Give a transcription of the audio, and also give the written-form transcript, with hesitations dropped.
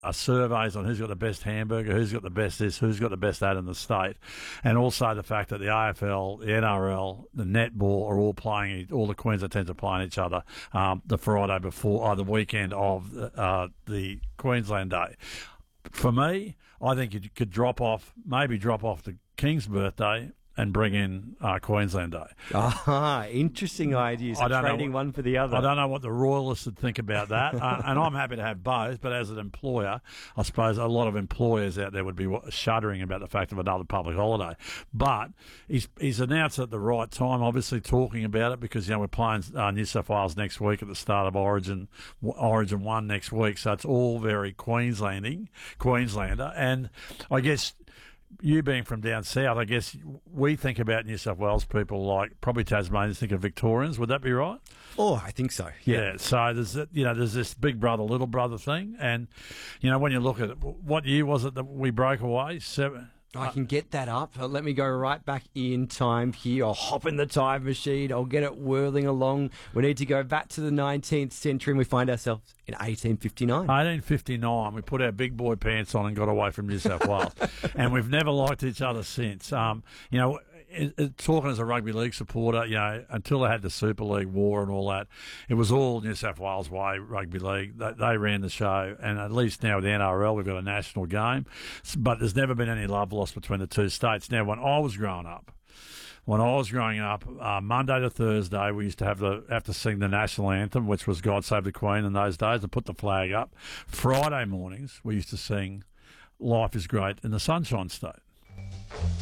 surveys on who's got the best hamburger, who's got the best this, who's got the best that in the state, and also the fact that the AFL, the NRL, the netball are all playing. All the Queensland teams are playing each other the Friday before, the weekend of the Queensland Day. For me, I think you could maybe drop off the King's birthday and bring in Queensland Day. Interesting ideas. Trading one for the other. I don't know what the Royalists would think about that, and I'm happy to have both, but as an employer, I suppose a lot of employers out there would be shuddering about the fact of another public holiday. But he's announced at the right time, obviously talking about it, because we're playing New South Wales next week at the start of Origin 1 next week, so it's all very Queenslander, and I guess you being from down south, I guess we think about New South Wales people like probably Tasmanians think of Victorians. Would that be right? Oh, I think so. Yeah. So there's this big brother, little brother thing, and when you look at it, what year was it that we broke away? I can get that up. Let me go right back in time here. I'll hop in the time machine. I'll get it whirling along. We need to go back to the 19th century, and we find ourselves in 1859. 1859. We put our big boy pants on and got away from New South Wales. And we've never liked each other since. Talking as a rugby league supporter, until they had the Super League war and all that, it was all New South Wales way rugby league. They ran the show, and at least now with the NRL, we've got a national game. But there's never been any love lost between the two states. Now, when I was growing up, Monday to Thursday, we used to have to sing the national anthem, which was God Save the Queen in those days, and put the flag up. Friday mornings, we used to sing Life is Great in the Sunshine State.